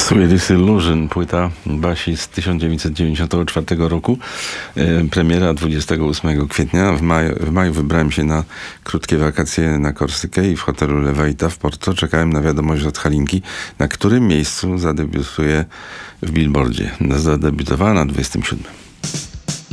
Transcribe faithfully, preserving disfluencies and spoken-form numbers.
Swedish Illusion, płyta Basi z tysiąc dziewięćset dziewięćdziesiątego czwartego roku. E, premiera dwudziestego ósmego kwietnia. W maju, w maju wybrałem się na krótkie wakacje na Korsykę i w hotelu Lewaita w Porto czekałem na wiadomość od Halinki, na którym miejscu zadebiutuje w Billboardzie. Zadebiutowała na dwudziestym siódmym.